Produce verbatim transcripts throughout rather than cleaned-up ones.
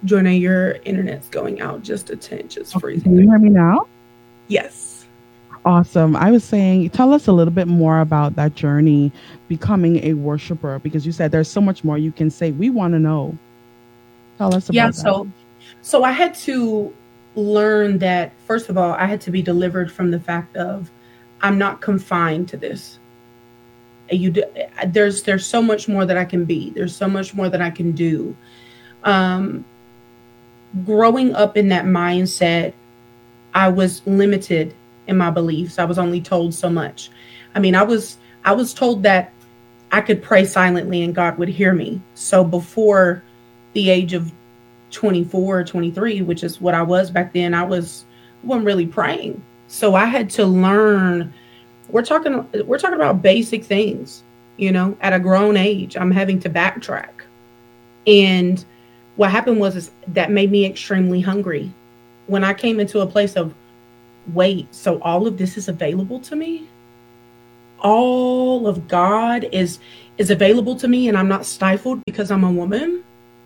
Joanna, your internet's going out just a tinge. It's Okay, freezing can you there. hear me now? Yes. Awesome. I was saying, tell us a little bit more about that journey becoming a worshiper because you said there's so much more you can say. We want to know. Tell us Yeah. about that. So, so I had to learn that, first of all, I had to be delivered from the fact of I'm not confined to this. You, d- there's, there's so much more that I can be. There's so much more that I can do. Um, Growing up in that mindset, I was limited in my beliefs. I was only told so much. I mean, I was I was told that I could pray silently and God would hear me. So before the age of twenty-four or twenty-three, which is what I was back then, I was I wasn't really praying. So I had to learn. We're talking we're talking about basic things, you know, at a grown age. I'm having to backtrack. And what happened was is that made me extremely hungry. When I came into a place of wait, so all of this is available to me? All of God is is available to me and I'm not stifled because I'm a woman?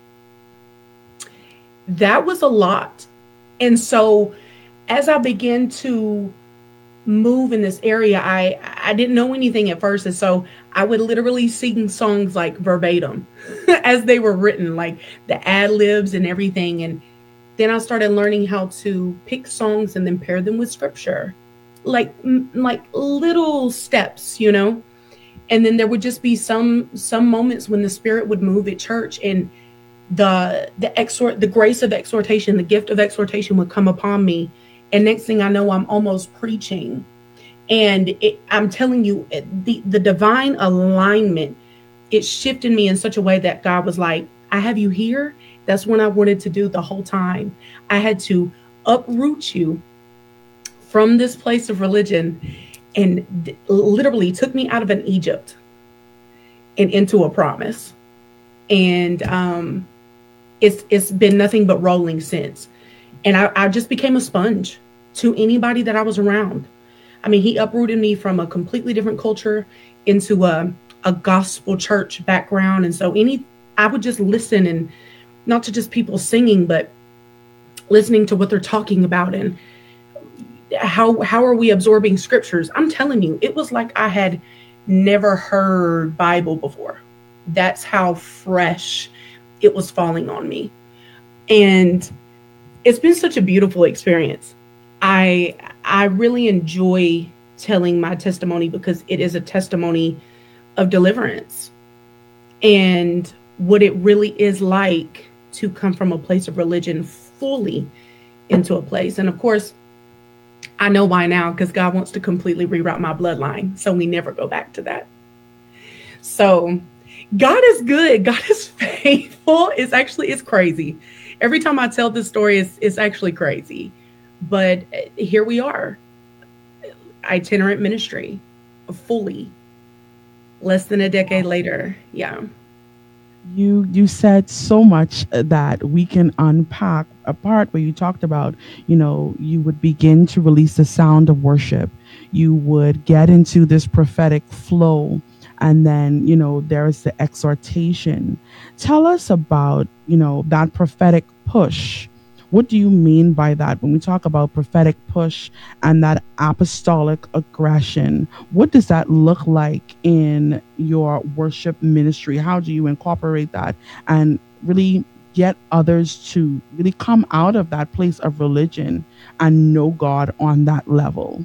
That was a lot. And so as I began to move in this area, I I didn't know anything at first, and so I would literally sing songs like verbatim as they were written, like the ad libs and everything. And then I started learning how to pick songs and then pair them with scripture, like like little steps, you know. And then there would just be some some moments when the Spirit would move at church, and the the exhort the grace of exhortation, the gift of exhortation would come upon me, and next thing I know, I'm almost preaching. And it, I'm telling you, the the divine alignment, it shifted me in such a way that God was like, I have you here. That's what I wanted to do the whole time. I had to uproot you from this place of religion, and literally took me out of an Egypt and into a promise. And um, it's it's been nothing but rolling since. And I, I just became a sponge to anybody that I was around. I mean, he uprooted me from a completely different culture into a a gospel church background, and so any I would just listen, and not to just people singing, but listening to what they're talking about, and how how are we absorbing scriptures. I'm telling you, it was like I had never heard Bible before. That's how fresh it was falling on me. And it's been such a beautiful experience. I I really enjoy telling my testimony because it is a testimony of deliverance and what it really is like to come from a place of religion fully into a place. And of course, I know why now, because God wants to completely reroute my bloodline. So we never go back to that. So God is good. God is faithful. It's actually, it's crazy. Every time I tell this story, it's, it's actually crazy. But here we are, itinerant ministry, fully, less than a decade later. Yeah. You you said so much uh, that we can unpack a part where you talked about, you know, you would begin to release the sound of worship. You would get into this prophetic flow, and then, you know, there's the exhortation. Tell us about, you know, that prophetic push. What do you mean by that when we talk about prophetic push and that apostolic aggression? What does that look like in your worship ministry? How do you incorporate that and really get others to really come out of that place of religion and know God on that level?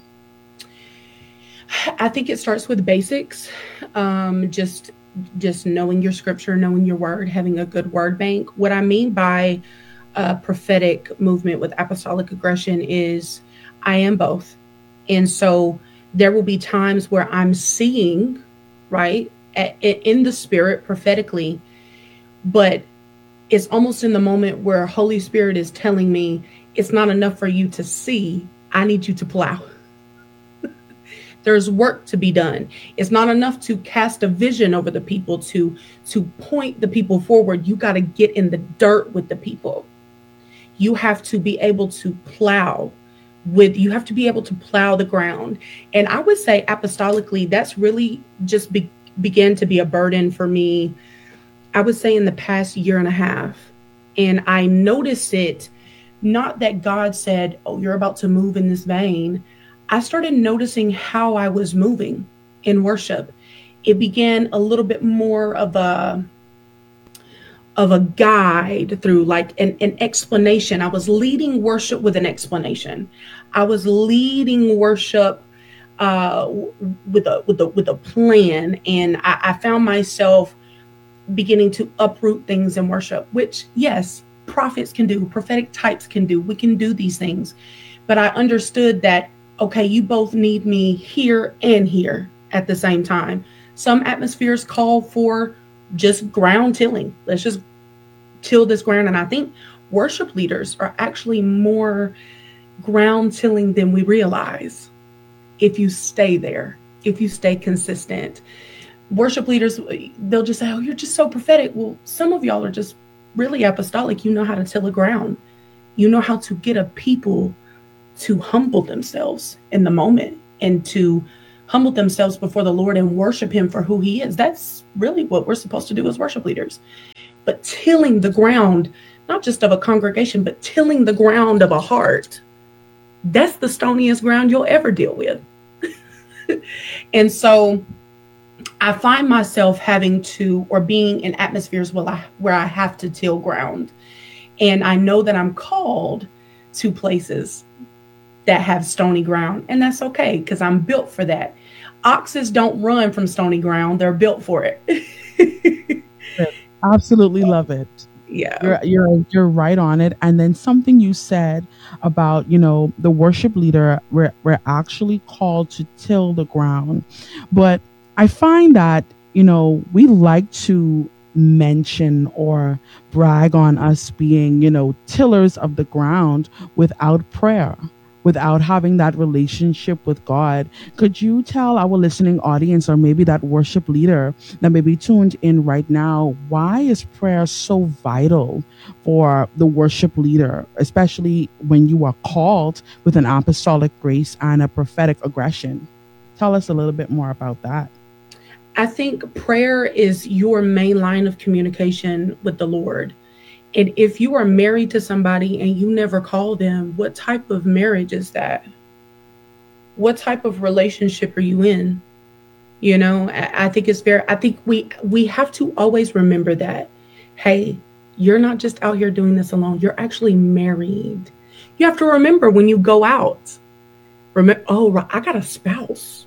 I think it starts with basics. Um, just just knowing your scripture, knowing your word, having a good word bank. What I mean by a prophetic movement with apostolic aggression is I am both. And so there will be times where I'm seeing, right, in the spirit prophetically, but it's almost in the moment where Holy Spirit is telling me it's not enough for you to see. I need you to plow. There's work to be done. It's not enough to cast a vision over the people, to to point the people forward. You got to get in the dirt with the people. You have to be able to plow with you have to be able to plow the ground. And I would say apostolically, that's really just be, began to be a burden for me. I would say in the past year and a half. And I noticed it, not that God said, oh, you're about to move in this vein. I started noticing how I was moving in worship. It began a little bit more of a of a guide through like an, an explanation. I was leading worship with an explanation. I was leading worship uh, with a with a with a plan, and I, I found myself beginning to uproot things in worship. Which, yes, prophets can do, prophetic types can do. We can do these things, but I understood that okay, you both need me here and here at the same time. Some atmospheres call for just ground tilling. Let's just till this ground. And I think worship leaders are actually more ground tilling than we realize if you stay there, if you stay consistent. Worship leaders, they'll just say, oh, you're just so prophetic. Well, some of y'all are just really apostolic. You know how to till the ground. You know how to get a people to humble themselves in the moment and to humble themselves before the Lord and worship him for who he is. That's really what we're supposed to do as worship leaders. But tilling the ground, not just of a congregation, but tilling the ground of a heart, that's the stoniest ground you'll ever deal with. And so I find myself having to, or being in atmospheres where I, where I have to till ground. And I know that I'm called to places that have stony ground. And that's okay, because I'm built for that. Oxes don't run from stony ground. They're built for it. Absolutely love it. Yeah. You're, you're, you're right on it. And then something you said about, you know, the worship leader, we're, we're actually called to till the ground. But I find that, you know, we like to mention or brag on us being, you know, tillers of the ground without prayer, without having that relationship with God. Could you tell our listening audience, or maybe that worship leader that may be tuned in right now, why is prayer so vital for the worship leader, especially when you are called with an apostolic grace and a prophetic aggression? Tell us a little bit more about that. I think prayer is your main line of communication with the Lord. And if you are married to somebody and you never call them, what type of marriage is that? What type of relationship are you in? You know, I, I think it's very, I think we, we have to always remember that, hey, you're not just out here doing this alone. You're actually married. You have to remember when you go out, remember, oh, I got a spouse.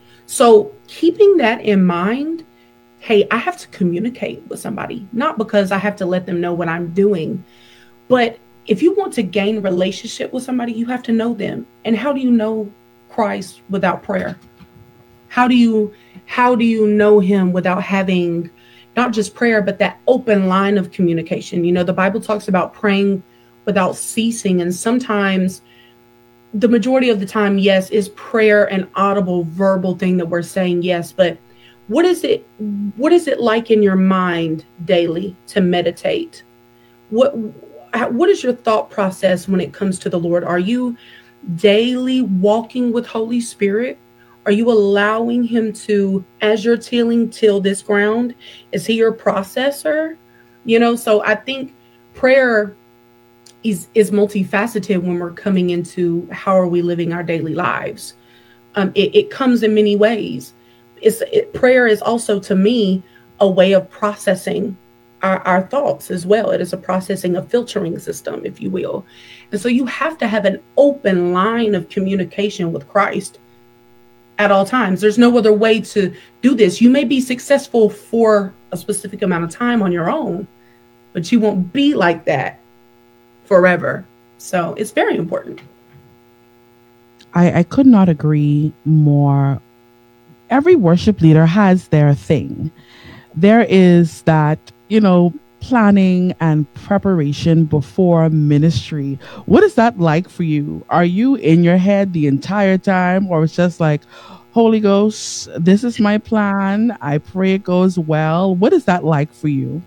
So keeping that in mind, hey, I have to communicate with somebody, not because I have to let them know what I'm doing, but if you want to gain relationship with somebody, you have to know them. And how do you know Christ without prayer? How do you, how do you know him without having not just prayer, but that open line of communication? You know, the Bible talks about praying without ceasing. And sometimes, the majority of the time, yes, is prayer an audible verbal thing that we're saying yes, but what is it, what is it like in your mind daily to meditate? What, what is your thought process when it comes to the Lord? Are you daily walking with Holy Spirit? Are you allowing him to, as you're tilling, till this ground? Is he your processor? You know, so I think prayer is, is multifaceted when we're coming into how are we living our daily lives. Um, it, it comes in many ways. It's, it, prayer is also, to me, a way of processing our, our thoughts as well. It is a processing, a filtering system, if you will. And so you have to have an open line of communication with Christ at all times. There's no other way to do this. You may be successful for a specific amount of time on your own, but you won't be like that forever. So it's very important. I, I could not agree more. Every worship leader has their thing. There is that, you know, planning and preparation before ministry. What is that like for you? Are you in your head the entire time, or it's just like, Holy Ghost, this is my plan, I pray it goes well? What is that like for you?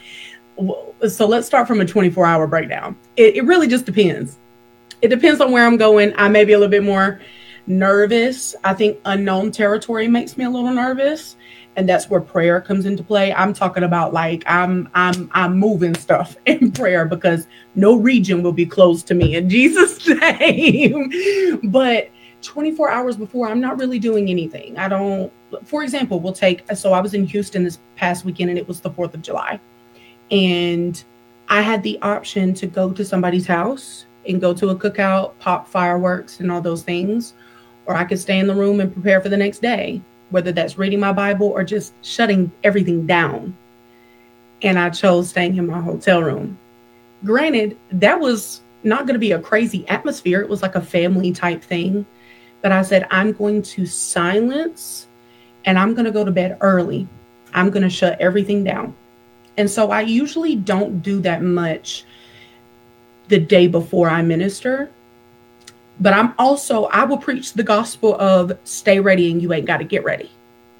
So let's start from a twenty-four hour breakdown. It, it really just depends. It depends on where I'm going. I may be a little bit more nervous. I think unknown territory makes me a little nervous. and that's where prayer comes into play. I'm talking about like I'm I'm I'm moving stuff in prayer because no region will be closed to me in Jesus' name. But twenty-four hours before, I'm not really doing anything. I don't. For example, we'll take. So I was in Houston this past weekend, and it was the Fourth of July, and I had the option to go to somebody's house and go to a cookout, pop fireworks, and all those things, or I could stay in the room and prepare for the next day, whether that's reading my Bible or just shutting everything down. And I chose staying in my hotel room. Granted, that was not going to be a crazy atmosphere. It was like a family type thing. But I said, I'm going to silence and I'm going to go to bed early. I'm going to shut everything down. And so I usually don't do that much the day before I minister. But I'm also, I will preach the gospel of stay ready and you ain't got to get ready.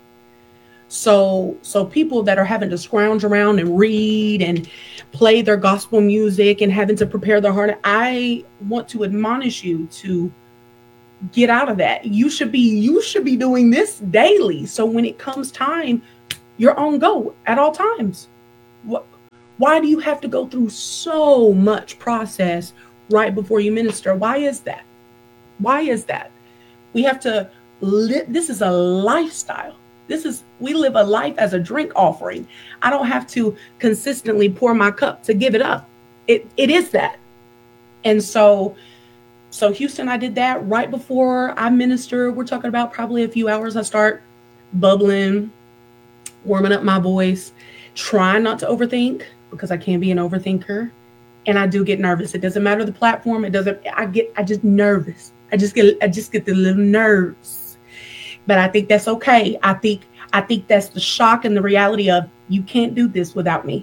So, so people that are having to scrounge around and read and play their gospel music and having to prepare their heart, I want to admonish you to get out of that. You should be, you should be doing this daily. So when it comes time, you're on go at all times. What, why do you have to go through so much process right before you minister? Why is that? Why is that? We have to live. This is a lifestyle. This is, we live a life as a drink offering. I don't have to consistently pour my cup to give it up. It it is that. And so, so Houston, I did that right before I minister. We're talking about probably a few hours. I start bubbling, warming up my voice, trying not to overthink because I can be an overthinker. And I do get nervous. It doesn't matter the platform. It doesn't, I get, I just nervous. I just get, I just get the little nerves, but I think that's okay. I think, I think that's the shock and the reality of you can't do this without me.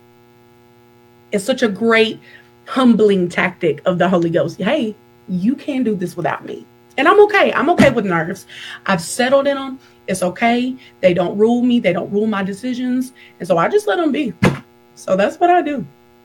It's such a great humbling tactic of the Holy Ghost. Hey, you can't do this without me. And I'm okay. I'm okay with nerves. I've settled in them. It's okay. They don't rule me. They don't rule my decisions. And so I just let them be. So that's what I do.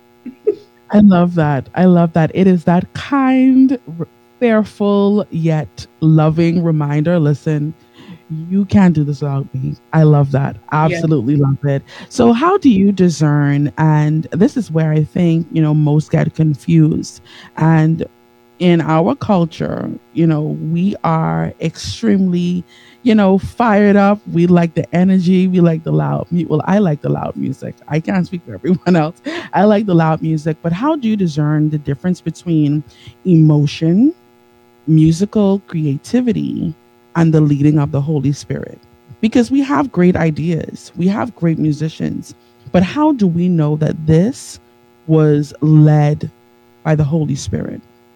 I love that. I love that. It is that kind, fearful yet loving reminder. Listen, you can't do this without me. I love that. Absolutely yeah. love it. So how do you discern? And this is where I think, you know, most get confused. And in our culture, you know, we are extremely, you know, fired up. We like the energy. We like the loud. Well, I like the loud music. I can't speak for everyone else. I like the loud music. But how do you discern the difference between emotion, musical creativity, and the leading of the Holy Spirit? Because we have great ideas. We have great musicians. But how do we know that this was led by the Holy Spirit?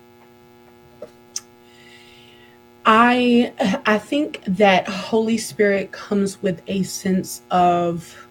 I I think that Holy Spirit comes with a sense of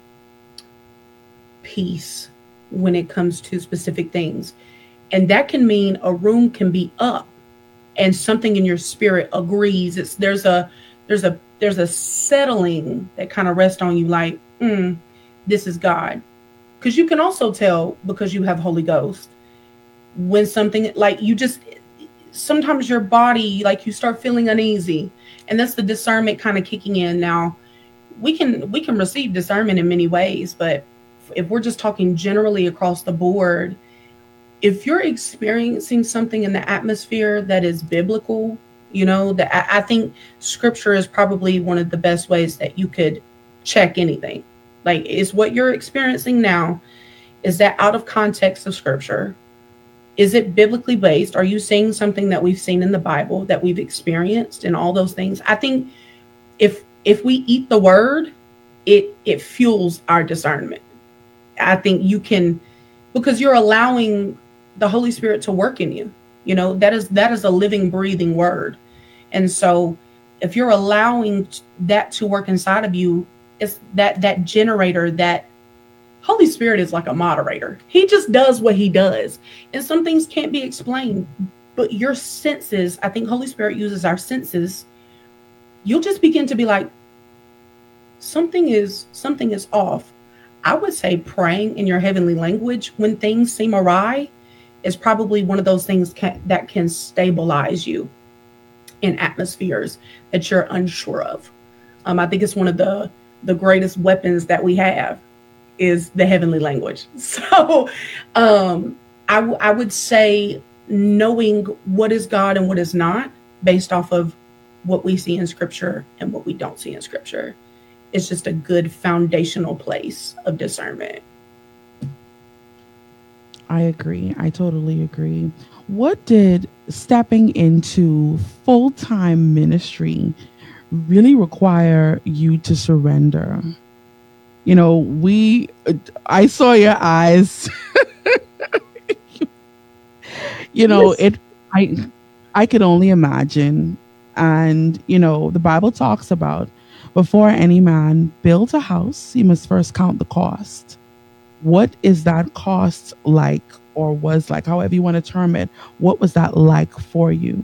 peace when it comes to specific things. And that can mean a room can be up and something in your spirit agrees. It's there's a there's a there's a settling that kind of rests on you like, mm, this is God. Because you can also tell, because you have Holy Ghost, when something like you just sometimes your body, like you start feeling uneasy, and that's the discernment kind of kicking in. Now we can, we can receive discernment in many ways, but if we're just talking generally across the board, if you're experiencing something in the atmosphere that is biblical, you know, that I, I think scripture is probably one of the best ways that you could check anything. Like, is what you're experiencing now, is that out of context of scripture? Is it biblically based? Are you seeing something that we've seen in the Bible, that we've experienced, and all those things? I think if if we eat the word, it it fuels our discernment. I think you can, because you're allowing the Holy Spirit to work in you. You know, that is that is a living, breathing word. And so if you're allowing that to work inside of you, it's that that generator, that Holy Spirit is like a moderator. He just does what he does. And some things can't be explained, but your senses, I think Holy Spirit uses our senses. You'll just begin to be like, something is, something is off. I would say praying in your heavenly language when things seem awry is probably one of those things can, that can stabilize you in atmospheres that you're unsure of. Um, I think it's one of the the greatest weapons that we have is the heavenly language. So um, I, w- I would say knowing what is God and what is not based off of what we see in scripture and what we don't see in scripture. It's just a good foundational place of discernment. I agree. I totally agree. What did stepping into full time ministry really require you to surrender? You know, we, I saw your eyes. You know, Yes. it, I, I could only imagine. And, you know, the Bible talks about before any man builds a house, he must first count the cost. What is that cost like, or was like, however you want to term it? What was that like for you?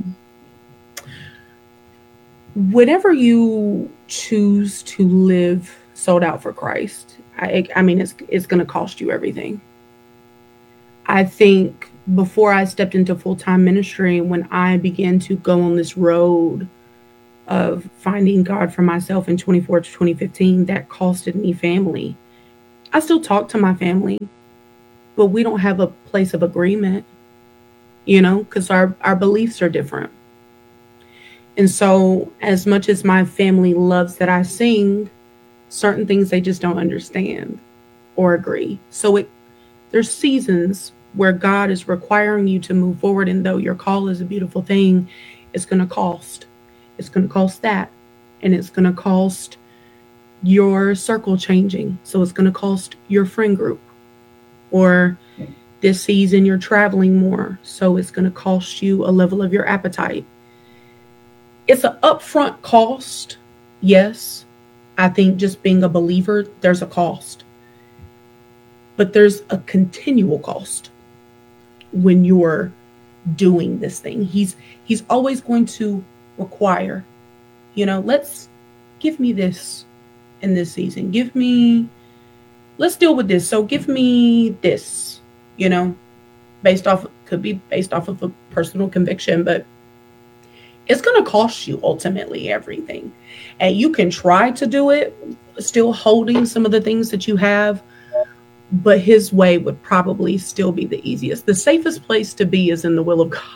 Whenever you choose to live sold out for Christ, I, I mean, it's, it's going to cost you everything. I think before I stepped into full time ministry, when I began to go on this road of finding God for myself in twenty-four to twenty fifteen, that costed me family. I still talk to my family, but we don't have a place of agreement, you know, because our, our beliefs are different. And so, as much as my family loves that I sing, certain things they just don't understand or agree. So, it there's seasons where God is requiring you to move forward, and though your call is a beautiful thing, it's going to cost. It's going to cost that, and it's going to cost your circle changing. So it's going to cost your friend group, or this season you're traveling more. So it's going to cost you a level of your appetite. It's an upfront cost. Yes. I think just being a believer, there's a cost, but there's a continual cost when you're doing this thing. He's, he's always going to require, you know, let's give me this in this season. Give me, let's deal with this. So give me this, you know, based off, could be based off of a personal conviction, but it's going to cost you ultimately everything. And you can try to do it still holding some of the things that you have, but his way would probably still be the easiest. The safest place to be is in the will of God.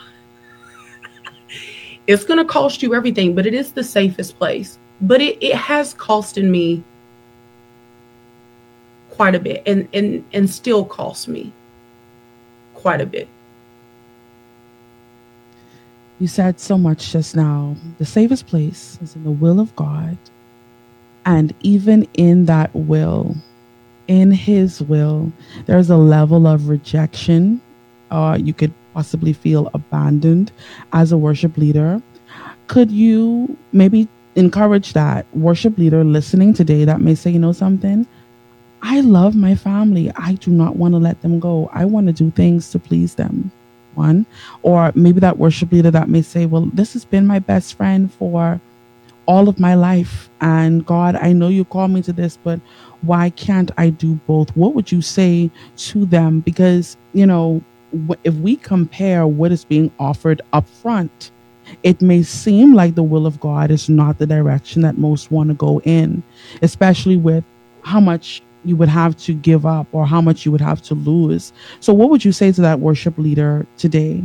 It's going to cost you everything, but it is the safest place. But it, it has costed me quite a bit, and, and, and still costs me quite a bit. You said so much just now. The safest place is in the will of God. And even in that will, in his will, there's a level of rejection. Uh, you could possibly feel abandoned as a worship leader. Could you maybe encourage that worship leader listening today that may say, you know something? I love my family. I do not want to let them go. I want to do things to please them. One, or maybe that worship leader that may say, well, this has been my best friend for all of my life. And God, I know you called me to this, but why can't I do both? What would you say to them? Because, you know, if we compare what is being offered up front, it may seem like the will of God is not the direction that most want to go in, especially with how much you would have to give up or how much you would have to lose. So what would you say to that worship leader today?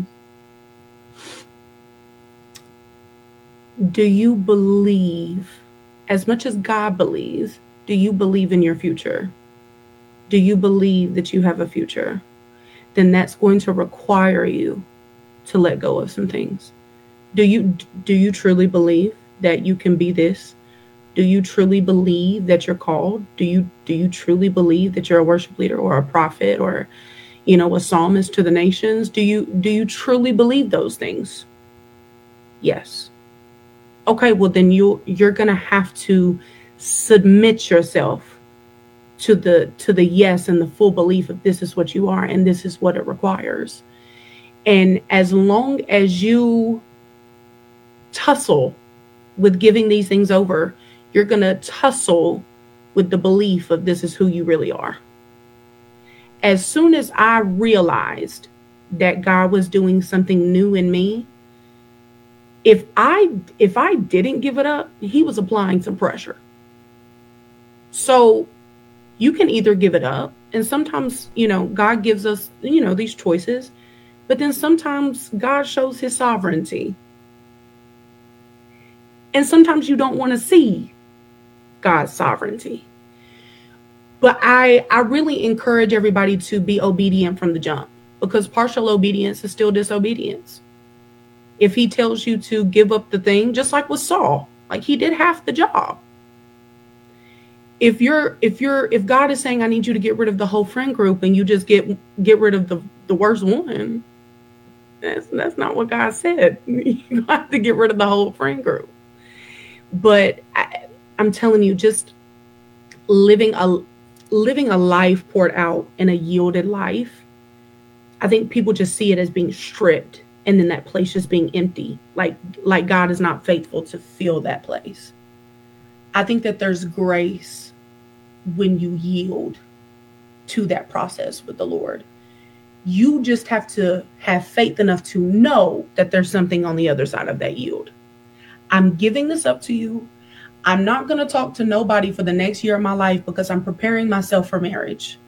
Do you believe, as much as God believes, do you believe in your future? Do you believe that you have a future? Then that's going to require you to let go of some things. Do you do you truly believe that you can be this? Do you truly believe that you're called? Do you do you truly believe that you're a worship leader or a prophet or, you know, a psalmist to the nations? Do you do you truly believe those things? Yes. Okay, well then you you're going to have to submit yourself to the to the yes and the full belief of this is what you are and this is what it requires. And as long as you tussle with giving these things over, you're going to tussle with the belief of this is who you really are. As soon as I realized that God was doing something new in me, if I if I didn't give it up, he was applying some pressure. So you can either give it up, and sometimes, you know, God gives us, you know, these choices, but then sometimes God shows his sovereignty. And sometimes you don't want to see God's sovereignty. But I, I really encourage everybody to be obedient from the jump, because partial obedience is still disobedience. If he tells you to give up the thing, just like with Saul, like he did half the job. If you're if you're if God is saying I need you to get rid of the whole friend group and you just get get rid of the, the worst one, that's that's not what God said. You have to get rid of the whole friend group. But I, I'm telling you, just living a living a life poured out in a yielded life, I think people just see it as being stripped, and then that place just being empty, like like God is not faithful to fill that place. I think that there's grace when you yield to that process with the Lord. You just have to have faith enough to know that there's something on the other side of that yield. I'm giving this up to you. I'm not going to talk to nobody for the next year of my life because I'm preparing myself for marriage.